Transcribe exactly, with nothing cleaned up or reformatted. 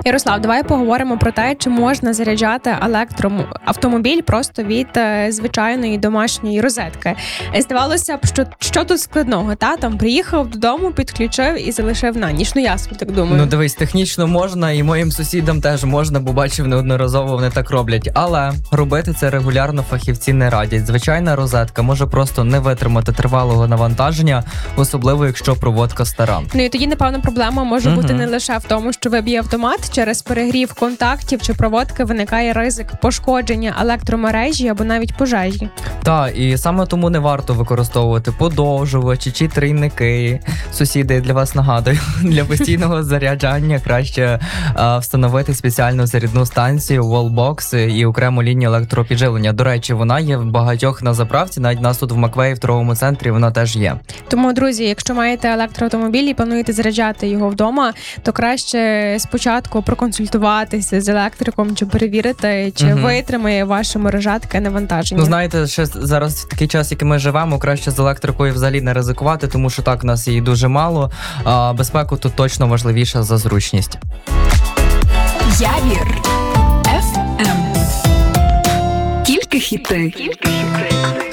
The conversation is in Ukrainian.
Ярослав, давай поговоримо про те, чи можна заряджати електроавтомобіль просто від е, звичайної домашньої розетки. Е, Здавалося б, що, що тут складного, та? Там приїхав додому, підключив і залишив на ніч. Ну, я собі так думаю. Ну, дивись, технічно можна, і моїм сусідам теж можна, бо бачив неодноразово, вони так роблять. Але робити це регулярно фахівці не радять. Звичайна розетка може просто не витримати тривалого навантаження, особливо якщо проводка стара. Ну і тоді, напевно, проблема може Мгм. бути не лише в тому, що виб'є автомат, через перегрів контактів чи проводки виникає ризик пошкодження електромережі або навіть пожежі. Так, і саме тому не варто використовувати подовжувачі чи трійники. Сусіди, я для вас нагадую, для постійного заряджання краще а, встановити спеціальну зарядну станцію, wallbox і окрему лінію електропідживлення. До речі, вона є в багатьох на заправці, навіть у нас тут в Маквеї в торговому центрі вона теж є. Тому, друзі, якщо маєте електроавтомобіль і плануєте заряджати його вдома, то краще спочатку проконсультуватися з електриком, чи перевірити, чи Мгм. витримає ваша мережа таке навантаження. Ну, знаєте, ще зараз в такий час, який ми живемо, краще з електрикою взагалі не ризикувати, тому що так, у нас її дуже мало, а безпеку тут точно важливіша за зручність. Явір. еф ем. Тільки хіти. Тільки хіти.